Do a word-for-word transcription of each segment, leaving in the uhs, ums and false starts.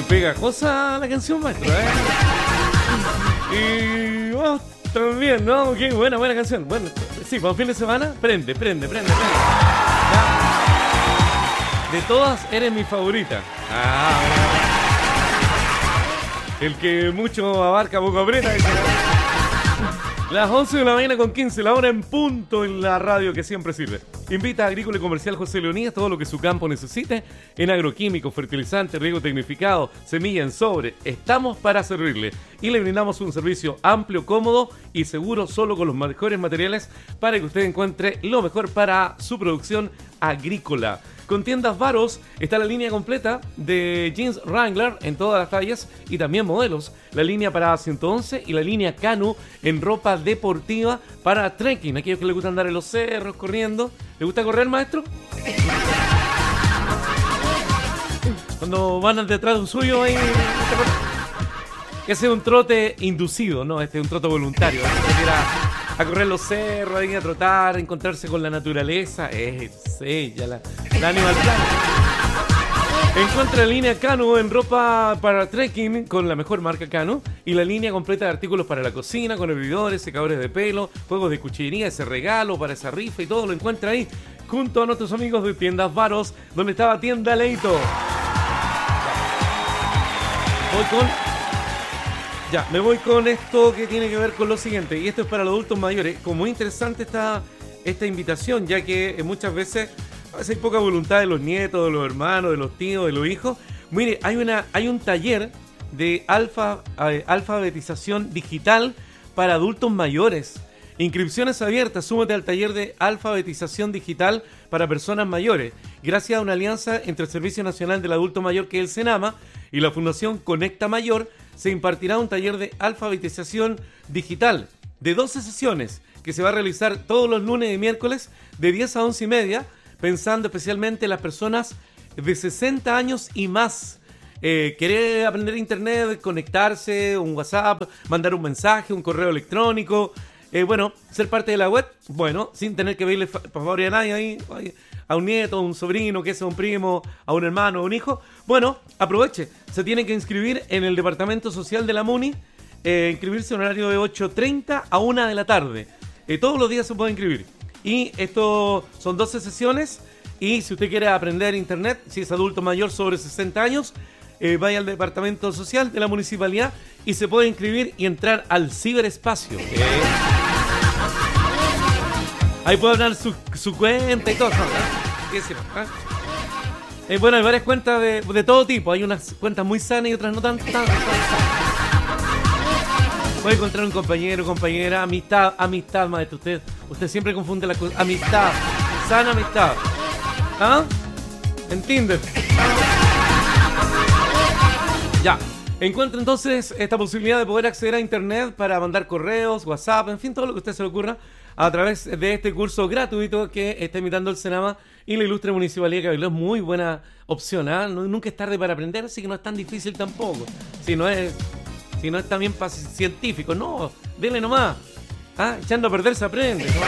Eh, pegajosa la canción, maestro, ¿eh? Y vamos también, ¿no? Qué buena, buena canción. Bueno, sí, para un fin de semana, prende, prende, prende, prende. Ya. De todas, eres mi favorita. Ah, el que mucho abarca, poco aprieta. Las once de la mañana con quince, la hora en punto en la radio que siempre sirve. Invita a Agrícola y Comercial José Leonías todo lo que su campo necesite en agroquímicos, fertilizantes, riego tecnificado, semilla en sobre. Estamos para servirle y le brindamos un servicio amplio, cómodo y seguro solo con los mejores materiales para que usted encuentre lo mejor para su producción agrícola. Con Tiendas Varos está la línea completa de jeans Wrangler en todas las tallas y también modelos. La línea para ciento once y la línea Canu en ropa deportiva para trekking. Aquellos que les gusta andar en los cerros, corriendo. ¿Le gusta correr, maestro? Cuando van detrás de un suyo ahí... Ese es un trote inducido, ¿no? Este es un trote voluntario. A correr los cerros, a ir a trotar, a encontrarse con la naturaleza. Es ella, la, la Animal Planet. Encuentra la línea Canu en ropa para trekking con la mejor marca Canu y la línea completa de artículos para la cocina, con hervidores, secadores de pelo, juegos de cuchillería, ese regalo para esa rifa y todo lo encuentra ahí junto a nuestros amigos de Tiendas Varos, donde estaba Tienda Leito. Voy con... Ya, me voy con esto que tiene que ver con lo siguiente, y esto es para los adultos mayores. Como muy interesante esta, esta invitación, ya que muchas veces, a veces hay poca voluntad de los nietos, de los hermanos, de los tíos, de los hijos. Mire, hay, una, hay un taller de alfa, eh, alfabetización digital para adultos mayores. Inscripciones abiertas, súmate al taller de alfabetización digital para personas mayores, gracias a una alianza entre el Servicio Nacional del Adulto Mayor, que es el SENAMA, y la Fundación Conecta Mayor. Se impartirá un taller de alfabetización digital de doce sesiones que se va a realizar todos los lunes y miércoles de diez a once y media, pensando especialmente en las personas de sesenta años y más. Eh, querer aprender internet, conectarse, un WhatsApp, mandar un mensaje, un correo electrónico, eh, bueno, ser parte de la web, bueno, sin tener que pedirle favor a nadie ahí, a un nieto, a un sobrino, que sea un primo, a un hermano, a un hijo. Bueno, aproveche, se tiene que inscribir en el Departamento Social de la MUNI, eh, inscribirse en horario de ocho treinta a una de la tarde. Eh, todos los días se puede inscribir. Y esto son doce sesiones, y si usted quiere aprender internet, si es adulto mayor sobre sesenta años, eh, vaya al Departamento Social de la Municipalidad y se puede inscribir y entrar al ciberespacio. Eh. Ahí puede hablar su, su cuenta y todo, ¿no? ¿Qué decir? ¿Ah? Eh, bueno, hay varias cuentas de, de todo tipo. Hay unas cuentas muy sanas y otras no tan, tan, tan sanas. Puede encontrar un compañero, compañera, amistad, amistad, maestro. Usted, usted siempre confunde las cosas. Amistad, sana amistad. ¿Ah? ¿En Tinder? Ya. Encuentra entonces esta posibilidad de poder acceder a internet para mandar correos, WhatsApp, en fin, todo lo que a usted se le ocurra a través de este curso gratuito que está imitando el SENAMA y la ilustre Municipalidad de Cabildo. Es muy buena opción, ¿eh? Nunca es tarde para aprender, así que no es tan difícil tampoco. Si no es, si no es también para científico, no, denle nomás. ¿Ah? Echando a perder se aprende. ¿No?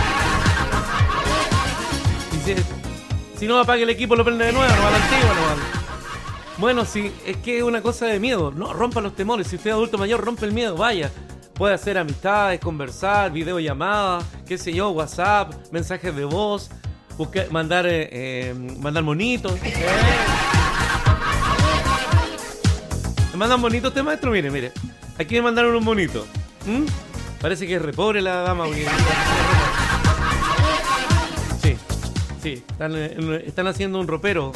Si, si no apague el equipo, lo prende de nuevo, no a la antigua, no. Bueno, sí, es que es una cosa de miedo. No, rompa los temores. Si usted es adulto mayor, rompe el miedo, vaya. Puede hacer amistades, conversar, videollamadas, qué sé yo, WhatsApp, mensajes de voz, buscar, mandar, eh, eh, mandar monitos. ¿Eh? ¿Me mandan bonitos usted, maestro? Mire, mire. Aquí me mandaron un bonito. ¿Mm? Parece que es re pobre la dama. Porque... Sí, sí. Están, están haciendo un ropero.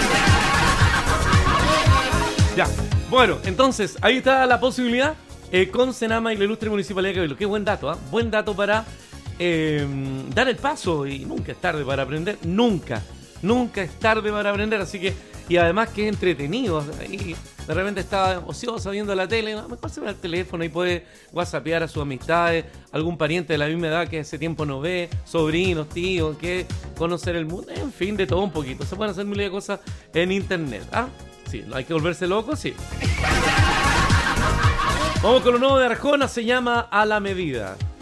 Ya. Bueno, entonces, ahí está la posibilidad. Eh, con SENAMA y la ilustre Municipalidad de Cabildo. Qué buen dato, ¿eh? Buen dato para eh, dar el paso, y nunca es tarde para aprender, nunca, nunca es tarde para aprender, así que, y además que es entretenido, y de repente está ocioso viendo la tele, a lo mejor se ve el teléfono y puede whatsappear a sus amistades, algún pariente de la misma edad que hace tiempo no ve, sobrinos, tíos, que conocer el mundo, en fin, de todo un poquito, se pueden hacer miles de cosas en internet, ¿ah? Sí, hay que volverse loco, sí. Vamos con lo nuevo de Arjona, se llama A la Medida.